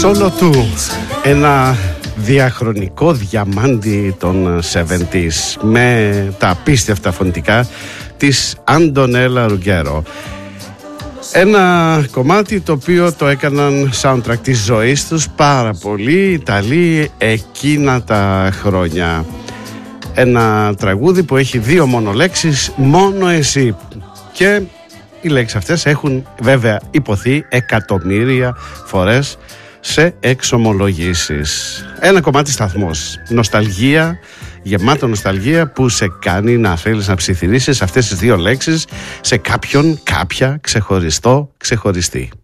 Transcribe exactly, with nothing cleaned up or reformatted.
Solo του, ένα διαχρονικό διαμάντι των εβδομήντα με τα απίστευτα φωνητικά της Αντωνέλα Ρουγκέρο. Ένα κομμάτι το οποίο το έκαναν soundtrack της ζωής τους πάρα πολλοί Ιταλοί εκείνα τα χρόνια. Ένα τραγούδι που έχει δύο μόνο λέξεις, μόνο εσύ. Και οι λέξεις αυτές έχουν βέβαια υποθεί εκατομμύρια φορές σε εξομολογήσεις. Ένα κομμάτι σταθμός, νοσταλγία, γεμάτο νοσταλγία, που σε κάνει να θέλεις να ψιθυρίσεις αυτές τις δύο λέξεις σε κάποιον, κάποια, ξεχωριστό, ξεχωριστή.